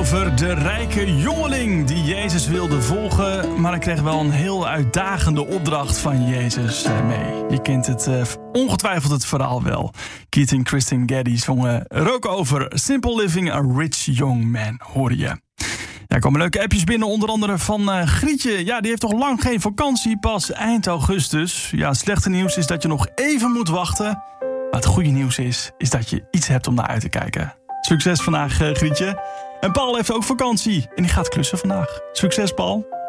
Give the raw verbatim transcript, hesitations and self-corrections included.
over de rijke jongeling die Jezus wilde volgen, maar hij kreeg wel een heel uitdagende opdracht van Jezus mee. Je kent het uh, ongetwijfeld het verhaal wel. Keith en Kristen Geddy zongen er ook over. Simple Living, a Rich Young Man, hoor je. Ja, er komen leuke appjes binnen, onder andere van uh, Grietje. Ja, die heeft toch lang geen vakantie, pas eind augustus. Ja, het slechte nieuws is dat je nog even moet wachten. Maar het goede nieuws is, is dat je iets hebt om naar uit te kijken. Succes vandaag, uh, Grietje. En Paul heeft ook vakantie en die gaat klussen vandaag. Succes, Paul.